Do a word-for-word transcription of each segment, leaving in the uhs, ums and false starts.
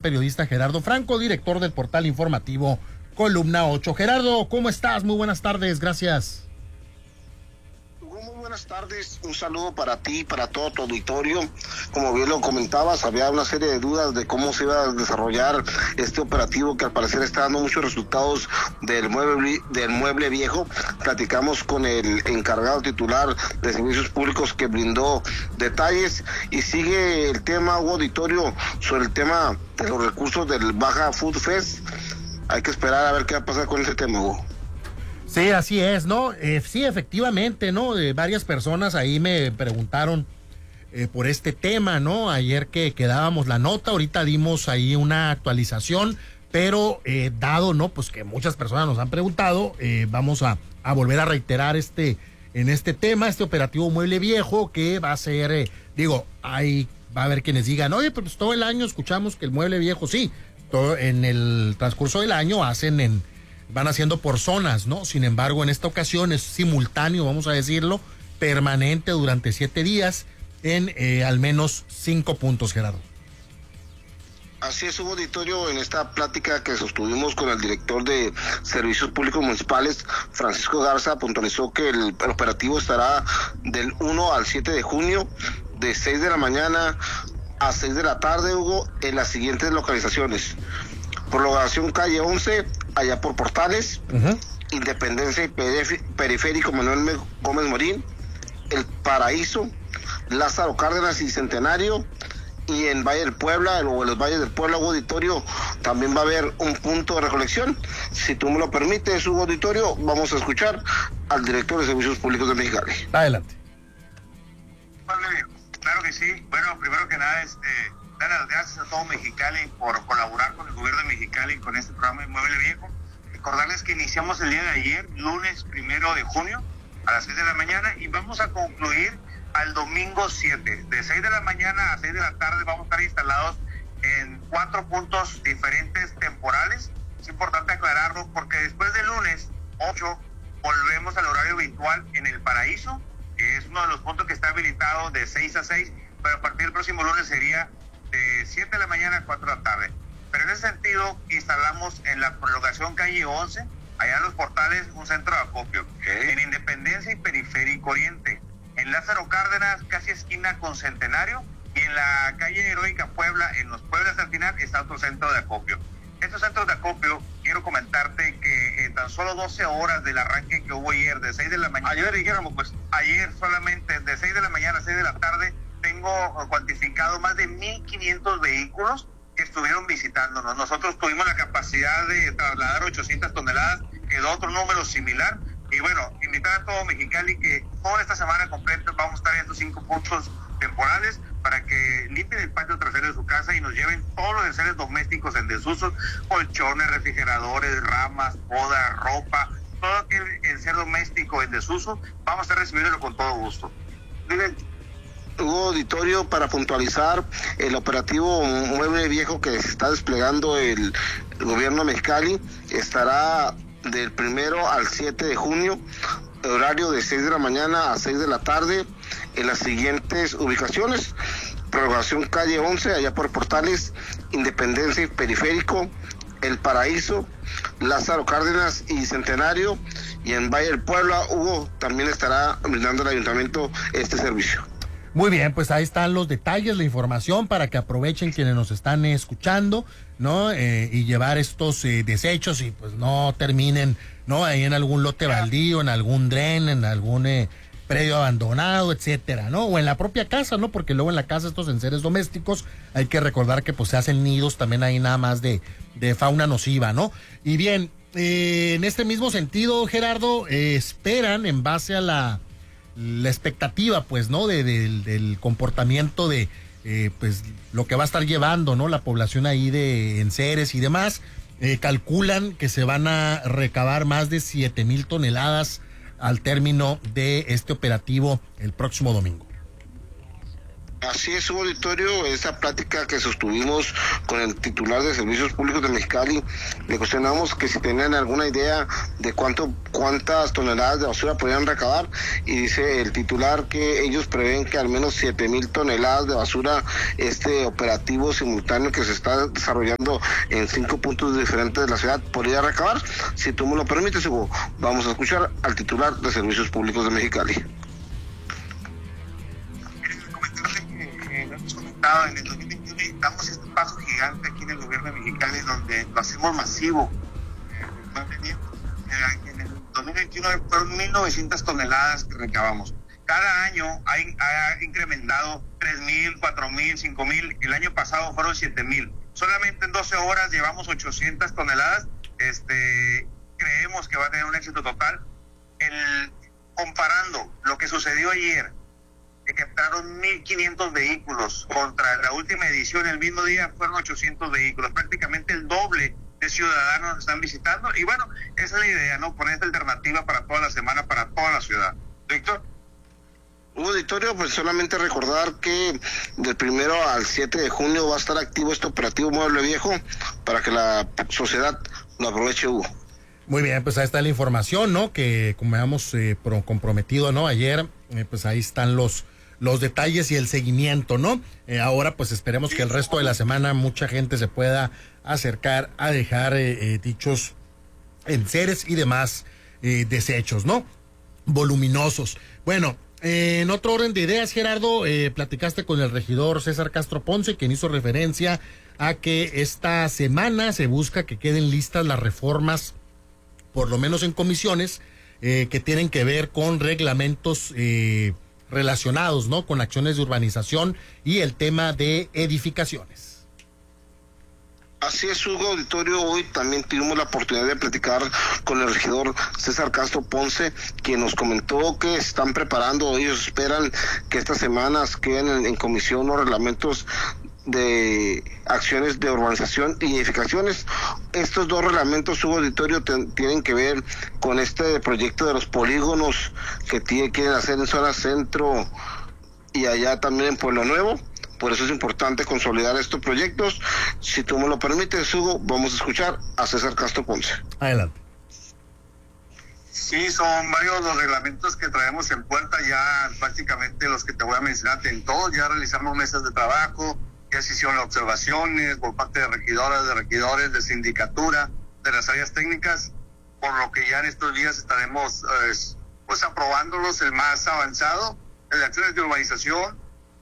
periodista Gerardo Franco, director del portal informativo Columna ocho. Gerardo, ¿cómo estás? Muy buenas tardes, gracias. Muy buenas tardes, un saludo para ti, para todo tu auditorio. Como bien lo comentabas, había una serie de dudas de cómo se iba a desarrollar este operativo que al parecer está dando muchos resultados del mueble, del mueble viejo. Platicamos con el encargado titular de servicios públicos que brindó detalles y sigue el tema, Hugo auditorio, sobre el tema de los recursos del Baja Food Fest. Hay que esperar a ver qué va a pasar con ese tema, Hugo. Sí, así es, ¿no? Eh, sí, efectivamente, ¿no? Eh, varias personas ahí me preguntaron eh, por este tema, ¿no? Ayer que, que dábamos la nota, ahorita dimos ahí una actualización, pero eh, dado, ¿no? Pues que muchas personas nos han preguntado, eh, vamos a, a volver a reiterar este, en este tema, este operativo Mueble Viejo, que va a ser, eh, digo, hay, va a haber quienes digan, oye, pues todo el año escuchamos que el Mueble Viejo, sí, todo en el transcurso del año hacen en van haciendo por zonas, ¿no? Sin embargo, en esta ocasión es simultáneo, vamos a decirlo, permanente durante siete días en eh, al menos cinco puntos, Gerardo. Así es, Hugo auditorio, en esta plática que sostuvimos con el director de Servicios Públicos Municipales, Francisco Garza, puntualizó que el, el operativo estará del uno al siete de junio, de seis de la mañana a seis de la tarde, Hugo, en las siguientes localizaciones: Prolongación Calle once, allá por Portales, uh-huh. Independencia y Perif- Periférico Manuel Gómez Morín, El Paraíso, Lázaro Cárdenas y Centenario, y en Valle del Puebla, o en los Valles del Puebla, Hugo auditorio, también va a haber un punto de recolección. Si tú me lo permites, Hugo auditorio, vamos a escuchar al director de Servicios Públicos de Mexicali. Adelante. Claro que sí. Bueno, primero que nada, este... dar las gracias a todo Mexicali por colaborar con el gobierno de Mexicali con este programa de Mueble Viejo. Recordarles que iniciamos el día de ayer, lunes primero de junio, a las seis de la mañana, y vamos a concluir al domingo siete. De seis de la mañana a seis de la tarde vamos a estar instalados en cuatro puntos diferentes temporales. Es importante aclararlo porque después del lunes ocho volvemos al horario habitual en El Paraíso, que es uno de los puntos que está habilitado de seis a seis, pero a partir del próximo lunes sería de siete de la mañana a cuatro de la tarde. Pero en ese sentido instalamos en la prolongación calle once, allá en los Portales, un centro de acopio. Okay. En Independencia y Periférico Oriente, en Lázaro Cárdenas, casi esquina con Centenario, y en la calle Heroica Puebla, en los Pueblas al final, está otro centro de acopio. Estos centros de acopio, quiero comentarte que en tan solo doce horas del arranque que hubo ayer, de seis de la mañana, ayer dijéramos, pues ayer solamente de seis de la mañana a seis de la tarde, tengo cuantificado más de mil quinientos vehículos que estuvieron visitándonos. Nosotros tuvimos la capacidad de trasladar ochocientas toneladas, quedó otro número similar. Y bueno, invitar a todo Mexicali que toda esta semana completa vamos a estar en estos cinco puntos temporales para que limpien el patio trasero de su casa y nos lleven todos los enseres domésticos en desuso, colchones, refrigeradores, ramas, poda, ropa, todo aquel enser doméstico en desuso, vamos a estar recibiéndolo con todo gusto. Miren, Hugo auditorio, para puntualizar, el operativo Mueble Viejo que se está desplegando el, el gobierno de Mexicali estará del primero al siete de junio, horario de seis de la mañana a seis de la tarde, en las siguientes ubicaciones: Prolongación Calle once, allá por Portales, Independencia y Periférico, El Paraíso, Lázaro Cárdenas y Centenario, y en Valle del Puebla, Hugo, también estará brindando el ayuntamiento este servicio. Muy bien, pues ahí están los detalles, la información para que aprovechen quienes nos están eh, escuchando, ¿no? Eh, y llevar estos eh, desechos y pues no terminen, ¿no? Ahí en algún lote baldío, en algún dren, en algún eh, predio abandonado, etcétera, ¿no? O en la propia casa, ¿no? Porque luego en la casa estos enseres domésticos hay que recordar que pues se hacen nidos también ahí nada más de, de fauna nociva, ¿no? Y bien, eh, en este mismo sentido, Gerardo, eh, esperan en base a la la expectativa, pues, ¿no? De, de, del comportamiento de, eh, pues, lo que va a estar llevando, ¿no? La población ahí de enseres y demás, eh, calculan que se van a recabar más de siete mil toneladas al término de este operativo el próximo domingo. Así es, su auditorio, esa plática que sostuvimos con el titular de Servicios Públicos de Mexicali, le cuestionamos que si tenían alguna idea de cuánto cuántas toneladas de basura podían recabar, y dice el titular que ellos prevén que al menos siete mil toneladas de basura, este operativo simultáneo que se está desarrollando en cinco puntos diferentes de la ciudad, podría recabar. Si tú me lo permites, Hugo, vamos a escuchar al titular de Servicios Públicos de Mexicali. En el dos mil veintiuno damos este paso gigante aquí en el gobierno de Mexicali, donde lo hacemos masivo. En el dos mil veintiuno fueron mil novecientas toneladas que recabamos. Cada año ha, ha incrementado tres mil, cuatro mil, cinco mil. El año pasado fueron siete mil. Solamente en doce horas llevamos ochocientas toneladas. Este, creemos que va a tener un éxito total. El, comparando lo que sucedió ayer, que captaron mil quinientos vehículos, contra la última edición, el mismo día fueron ochocientos vehículos, prácticamente el doble de ciudadanos nos están visitando, y bueno, esa es la idea, ¿no? Poner esta alternativa para toda la semana, para toda la ciudad. Víctor. Un auditorio, pues solamente recordar que del primero al siete de junio va a estar activo este operativo Mueble Viejo para que la sociedad lo aproveche, Hugo. Muy bien, pues ahí está la información, ¿no? Que como habíamos eh, comprometido, ¿no? Ayer, eh, pues ahí están los los detalles y el seguimiento, ¿no? Eh, ahora pues esperemos que el resto de la semana mucha gente se pueda acercar a dejar eh, eh, dichos enseres y demás eh, desechos, ¿no? Voluminosos. Bueno, eh, en otro orden de ideas, Gerardo, eh, platicaste con el regidor César Castro Ponce, quien hizo referencia a que esta semana se busca que queden listas las reformas, por lo menos en comisiones, eh, que tienen que ver con reglamentos eh, relacionados, ¿no? Con acciones de urbanización y el tema de edificaciones. Así es, Hugo, auditorio. Hoy también tuvimos la oportunidad de platicar con el regidor César Castro Ponce, quien nos comentó que están preparando, ellos esperan que estas semanas queden en, en comisión los reglamentos de acciones de urbanización y edificaciones. Estos dos reglamentos, su auditorio, ten, tienen que ver con este proyecto de los polígonos que tiene, quieren hacer en zona centro y allá también en Pueblo Nuevo. Por eso es importante consolidar estos proyectos. Si tú me lo permites, Hugo, vamos a escuchar a César Castro Ponce. Adelante. Sí, son varios los reglamentos que traemos en puerta, ya prácticamente los que te voy a mencionar en todos. Ya realizamos mesas de trabajo, ya se hicieron observaciones por parte de regidoras, de regidores, de sindicatura, de las áreas técnicas, por lo que ya en estos días estaremos eh, pues aprobándolos, el más avanzado, el de acciones de urbanización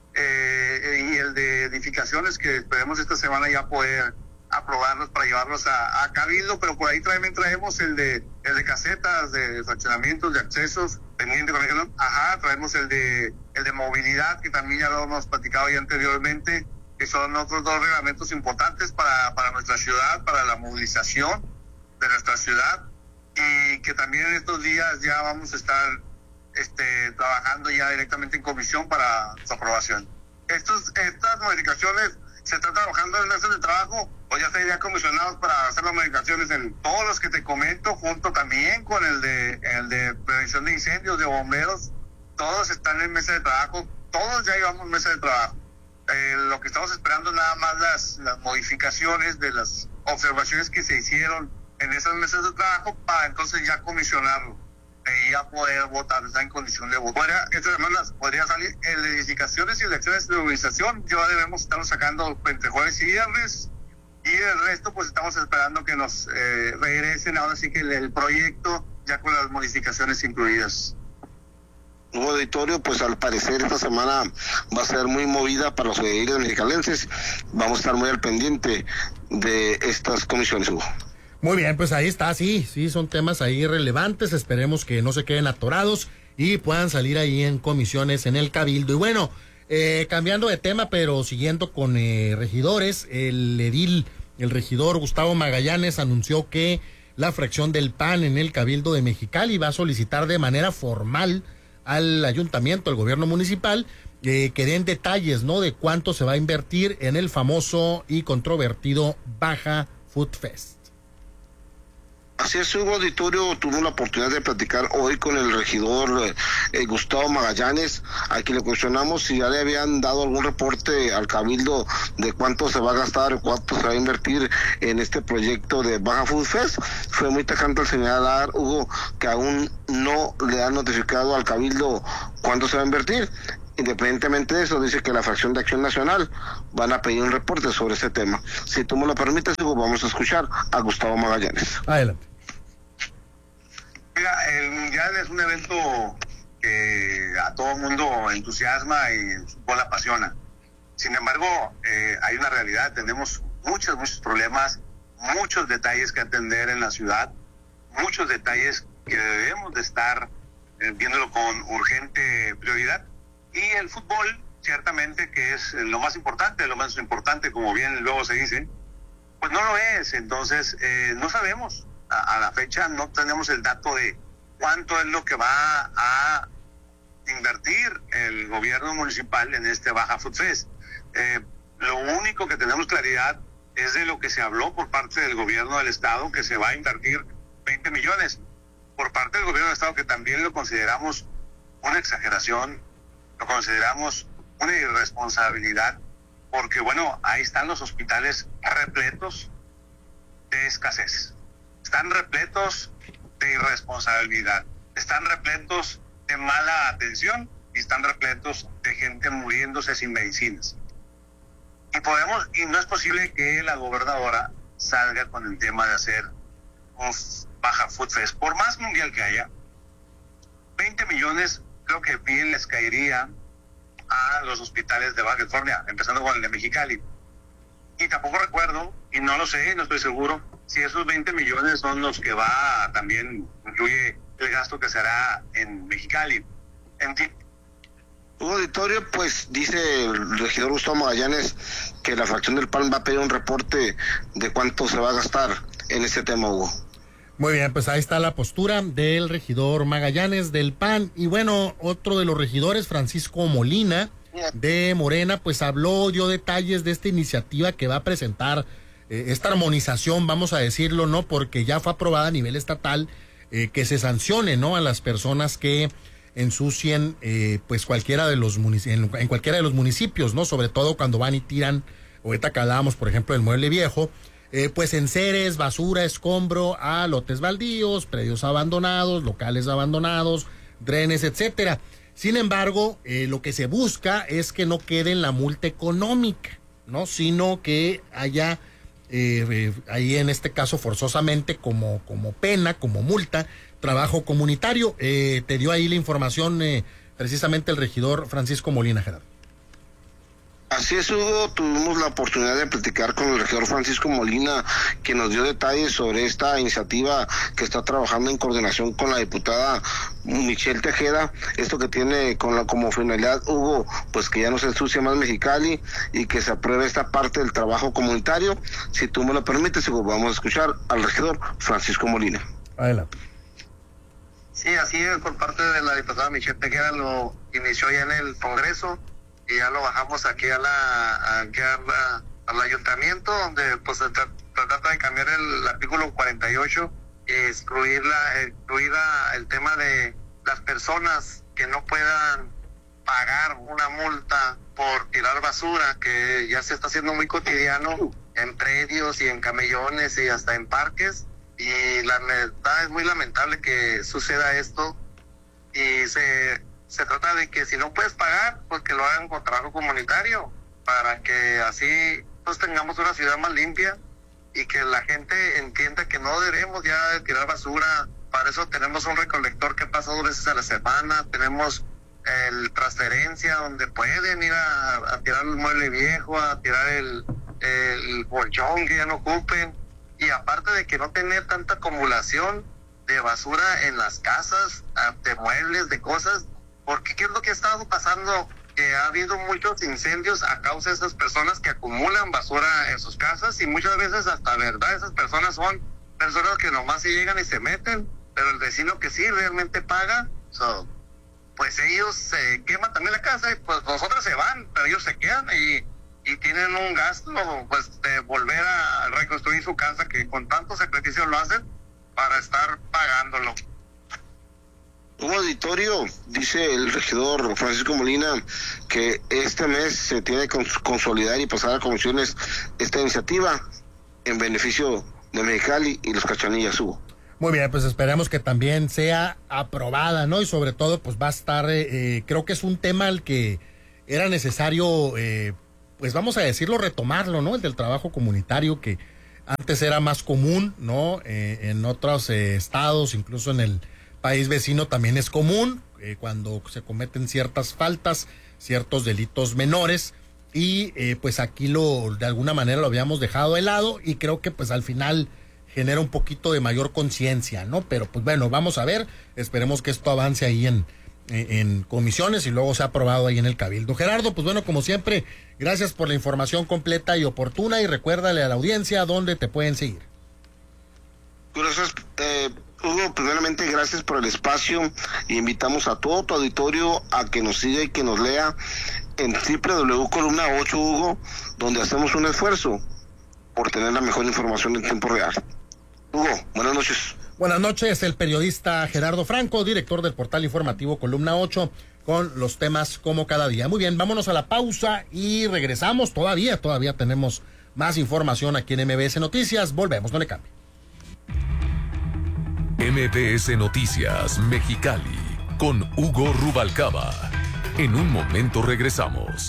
eh, y el de edificaciones, que esperemos esta semana ya poder aprobarlos para llevarlos a, a cabildo, pero por ahí también traemos el de el de casetas, de fraccionamientos, de accesos, pendiente, ajá, traemos el de el de movilidad, que también ya lo hemos platicado ya anteriormente, que son otros dos reglamentos importantes para, para nuestra ciudad, para la movilización de nuestra ciudad, y que también en estos días ya vamos a estar este, trabajando ya directamente en comisión para su aprobación. Estos, estas modificaciones se están trabajando en mesas de trabajo, o ya serían comisionados para hacer las modificaciones en todos los que te comento, junto también con el de el de prevención de incendios, de bomberos. Todos están en mesa de trabajo, todos ya llevamos mesa de trabajo. Eh, lo que estamos esperando nada más las, las modificaciones de las observaciones que se hicieron en esas mesas de trabajo, para entonces ya comisionarlo y ya poder votar, está en condición de votar. Esta semana podría salir el de edificaciones y el de acciones de urbanización, ya debemos estarlo sacando entre jueves y viernes, y el resto pues estamos esperando que nos eh, regresen ahora sí que el, el proyecto ya con las modificaciones incluidas. Un auditorio, pues al parecer esta semana va a ser muy movida para los ediles mexicalenses. Vamos a estar muy al pendiente de estas comisiones, Hugo. Muy bien, pues ahí está, sí, sí, son temas ahí relevantes, esperemos que no se queden atorados y puedan salir ahí en comisiones en el Cabildo. Y bueno, eh, cambiando de tema, pero siguiendo con eh, regidores, el edil, el regidor Gustavo Magallanes anunció que la fracción del P A N en el Cabildo de Mexicali va a solicitar de manera formal al ayuntamiento, al gobierno municipal, eh, que den detalles, ¿no?, de cuánto se va a invertir en el famoso y controvertido Baja Food Fest. Así es, Hugo Auditorio, tuvimos la oportunidad de platicar hoy con el regidor eh, Gustavo Magallanes, a quien le cuestionamos si ya le habían dado algún reporte al Cabildo de cuánto se va a gastar, cuánto se va a invertir en este proyecto de Baja Food Fest. Fue muy tajante al señalar, Hugo, que aún no le han notificado al Cabildo cuánto se va a invertir. Independientemente de eso, dice que la fracción de Acción Nacional van a pedir un reporte sobre este tema. Si tú me lo permites, Hugo, vamos a escuchar a Gustavo Magallanes. Adelante. Mira, el Mundial es un evento que a todo el mundo entusiasma y el fútbol apasiona. Sin embargo, eh, hay una realidad, tenemos muchos, muchos problemas, muchos detalles que atender en la ciudad, muchos detalles que debemos de estar eh, viéndolo con urgente prioridad. Y el fútbol, ciertamente, que es lo más importante, lo más importante, como bien luego se dice, pues no lo es. Entonces, eh, no sabemos. A, a la fecha no tenemos el dato de cuánto es lo que va a invertir el gobierno municipal en este Baja Food Fest. Eh, lo único que tenemos claridad es de lo que se habló por parte del gobierno del estado, que se va a invertir veinte millones. Por parte del gobierno del estado, que también lo consideramos una exageración, lo consideramos una irresponsabilidad, porque bueno, ahí están los hospitales repletos de escasez, están repletos de irresponsabilidad, están repletos de mala atención y están repletos de gente muriéndose sin medicinas. Y podemos, y no es posible que la gobernadora salga con el tema de hacer un Baja Food Fest, por más mundial que haya. veinte millones creo que bien les caería a los hospitales de Baja California, empezando con el de Mexicali. Y tampoco recuerdo, y no lo sé, no estoy seguro, si esos veinte millones son los que va, también incluye el gasto que se hará en Mexicali. En fin. Un auditorio, pues dice el regidor Gustavo Magallanes que la fracción del P A N va a pedir un reporte de cuánto se va a gastar en este tema, Hugo. Muy bien, pues ahí está la postura del regidor Magallanes del P A N. Y bueno, otro de los regidores, Francisco Molina, de Morena, pues habló, dio detalles de esta iniciativa que va a presentar, eh, esta armonización, vamos a decirlo, ¿no? Porque ya fue aprobada a nivel estatal, eh, que se sancione, ¿no? A las personas que ensucien, eh, pues cualquiera de los municipios, en, en cualquiera de los municipios, ¿no? Sobre todo cuando van y tiran, ahorita que hablábamos, por ejemplo, del Mueble Viejo, Eh, pues enseres, basura, escombro a lotes baldíos, predios abandonados, locales abandonados, drenes, etcétera. Sin embargo, eh, lo que se busca es que no quede en la multa económica, ¿no? Sino que haya, eh, eh, ahí en este caso forzosamente como, como pena, como multa, trabajo comunitario. Eh, te dio ahí la información eh, precisamente el regidor Francisco Molina, Gerardo. Así es, Hugo, tuvimos la oportunidad de platicar con el regidor Francisco Molina, que nos dio detalles sobre esta iniciativa que está trabajando en coordinación con la diputada Michelle Tejeda, esto que tiene con la, como finalidad, Hugo, pues que ya no se ensucie más Mexicali y que se apruebe esta parte del trabajo comunitario. Si tú me lo permites, Hugo, vamos a escuchar al regidor Francisco Molina. Adelante. Sí, así es, por parte de la diputada Michelle Tejeda lo inició ya en el Congreso y ya lo bajamos aquí a la, aquí a la al ayuntamiento, donde pues se tra trata de cambiar el artículo cuarenta y ocho y excluir, la, excluir la, el tema de las personas que no puedan pagar una multa por tirar basura, que ya se está haciendo muy cotidiano en predios y en camellones y hasta en parques, y la verdad es muy lamentable que suceda esto, y se, se trata de que si no puedes pagar, pues que lo hagan con trabajo comunitario, para que así pues tengamos una ciudad más limpia y que la gente entienda que no debemos ya de tirar basura. Para eso tenemos un recolector que pasa dos veces a la semana, tenemos el transferencia donde pueden ir a, a tirar el mueble viejo, a tirar el, el colchón que ya no ocupen, y aparte de que no tener tanta acumulación de basura en las casas, de muebles, de cosas, porque ¿qué es lo que ha estado pasando? Que ha habido muchos incendios a causa de esas personas que acumulan basura en sus casas, y muchas veces hasta verdad esas personas son personas que nomás se llegan y se meten, pero el vecino que sí realmente paga, so, pues ellos se queman también la casa, y pues los otros se van, pero ellos se quedan y, y tienen un gasto pues de volver a reconstruir su casa, que con tanto sacrificio lo hacen, para estar pagándolo. Un auditorio, dice el regidor Francisco Molina, que este mes se tiene que consolidar y pasar a comisiones esta iniciativa en beneficio de Mexicali y los Cachanillas, Hugo. Muy bien, pues esperemos que también sea aprobada, ¿no? Y sobre todo, pues va a estar, eh, creo que es un tema al que era necesario, eh, pues vamos a decirlo, retomarlo, ¿no? El del trabajo comunitario, que antes era más común, ¿no? Eh, en otros eh, estados, incluso en el país vecino también es común, eh, cuando se cometen ciertas faltas, ciertos delitos menores, y eh, pues aquí lo, de alguna manera lo habíamos dejado de lado, y creo que pues al final genera un poquito de mayor conciencia, ¿no? Pero pues bueno, vamos a ver, esperemos que esto avance ahí en, en, en comisiones y luego sea aprobado ahí en el Cabildo. Gerardo, pues bueno, como siempre, gracias por la información completa y oportuna, y recuérdale a la audiencia dónde te pueden seguir. Gracias, eh, Hugo, primeramente gracias por el espacio, y invitamos a todo tu auditorio a que nos siga y que nos lea en doble u doble u doble u punto columna ocho, Hugo, donde hacemos un esfuerzo por tener la mejor información en tiempo real. Hugo, buenas noches. Buenas noches, el periodista Gerardo Franco, director del portal informativo Columna ocho, con los temas como cada día. Muy bien, vámonos a la pausa y regresamos. Todavía, todavía tenemos más información aquí en M B S Noticias. Volvemos, no le cambie. M B S Noticias Mexicali con Hugo Rubalcaba. En un momento regresamos.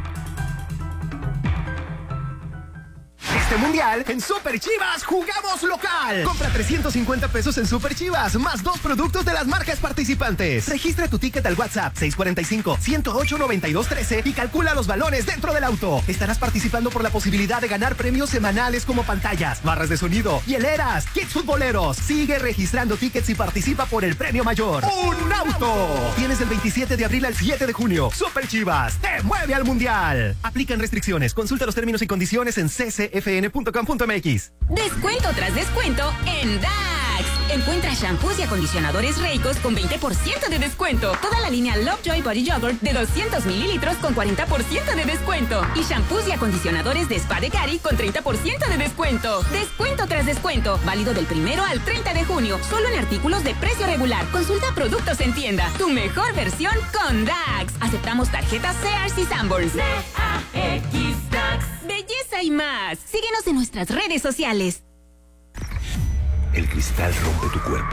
Este mundial, en Super Chivas jugamos local. Compra trescientos cincuenta pesos en Super Chivas, más dos productos de las marcas participantes. Registra tu ticket al WhatsApp seis cuatro cinco, uno cero ocho, nueve dos uno tres y calcula los balones dentro del auto. Estarás participando por la posibilidad de ganar premios semanales como pantallas, barras de sonido, hieleras, kits futboleros. Sigue registrando tickets y participa por el premio mayor, ¡un auto! Tienes el veintisiete de abril al siete de junio. Super Chivas te mueve al mundial. Aplican restricciones. Consulta los términos y condiciones en c c f n punto com punto m x. Descuento tras descuento en Dax. Encuentra shampoos y acondicionadores Reicos con veinte por ciento de descuento. Toda la línea Lovejoy Body Yogurt de doscientos mililitros con cuarenta por ciento de descuento. Y shampoos y acondicionadores de Spa de Cari con treinta por ciento de descuento. Descuento tras descuento. Válido del primero al treinta de junio. Solo en artículos de precio regular. Consulta productos en tienda. Tu mejor versión con Dax. Aceptamos tarjetas Sears y Sanborns. D A X Dax. Belleza y más. Síguenos en nuestras redes sociales. El cristal rompe tu cuerpo,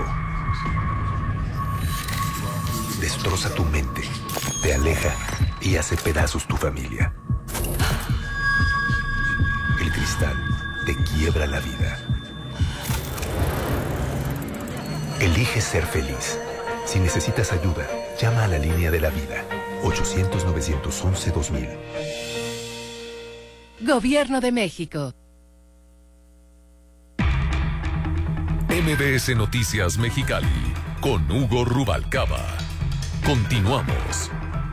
destroza tu mente, te aleja y hace pedazos tu familia. El cristal te quiebra la vida. Elige ser feliz. Si necesitas ayuda, llama a la línea de la vida. ochocientos, novecientos once, dos mil. Gobierno de México. M B S Noticias Mexicali con Hugo Rubalcaba. Continuamos.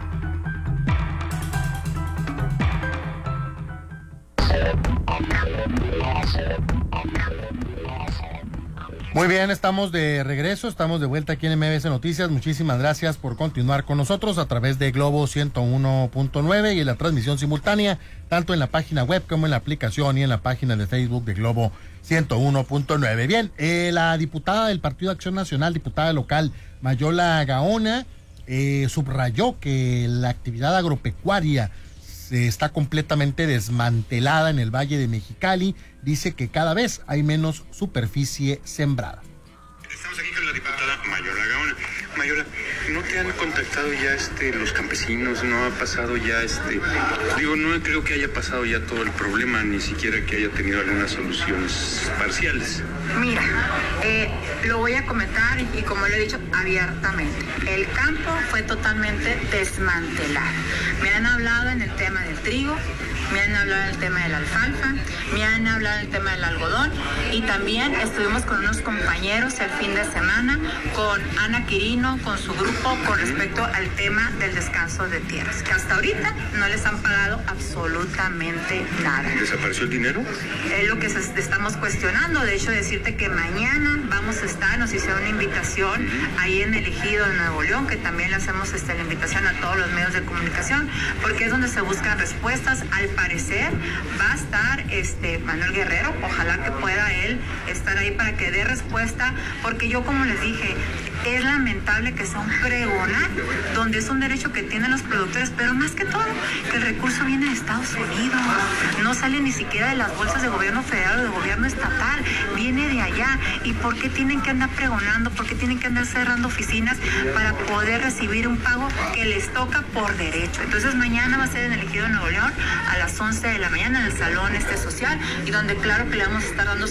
Muy bien, estamos de regreso, estamos de vuelta aquí en M B S Noticias. Muchísimas gracias por continuar con nosotros a través de Globo ciento uno punto nueve y en la transmisión simultánea, tanto en la página web como en la aplicación y en la página de Facebook de Globo ciento uno punto nueve. Bien, eh, la diputada del Partido de Acción Nacional, diputada local Mayola Gaona, eh, subrayó que la actividad agropecuaria está completamente desmantelada en el Valle de Mexicali. Dice que cada vez hay menos superficie sembrada. Estamos aquí con la diputada Mayola Gaona. Mayola, ¿no te han contactado ya este los campesinos? ¿No ha pasado ya este...? Digo, no creo que haya pasado ya todo el problema, ni siquiera que haya tenido algunas soluciones parciales. Mira, eh, lo voy a comentar y como lo he dicho abiertamente. El campo fue totalmente desmantelado. Me han hablado en el tema del trigo, me han hablado en el tema de la alfalfa, me han hablado en el tema del algodón y también estuvimos con unos compañeros el fin de semana, con Ana Quirino, con su grupo, con respecto al tema del descanso de tierras, que hasta ahorita no les han pagado absolutamente nada. ¿Desapareció el dinero? Es lo que se, estamos cuestionando. De hecho, decirte que mañana vamos a estar, nos hicieron una invitación ahí en el Ejido de Nuevo León, que también le hacemos este, la invitación a todos los medios de comunicación, porque es donde se buscan respuestas. Al parecer va a estar este Manuel Guerrero, ojalá que pueda él él estar ahí para que dé respuesta, porque yo, como les dije, es lamentable que sea un pregonar, donde es un derecho que tienen los productores, pero más que todo, que el recurso viene de Estados Unidos, no sale ni siquiera de las bolsas de gobierno federal o de gobierno estatal, viene de allá. ¿Y por qué tienen que andar pregonando? ¿Por qué tienen que andar cerrando oficinas para poder recibir un pago que les toca por derecho? Entonces mañana va a ser en el Ejido de Nuevo León a las once de la mañana en el salón este social, y donde claro que le vamos a estar dando